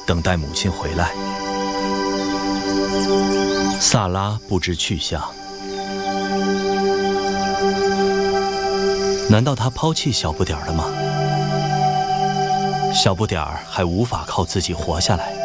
等待母亲回来。萨拉不知去向，难道他抛弃小不点儿了吗？小不点儿还无法靠自己活下来。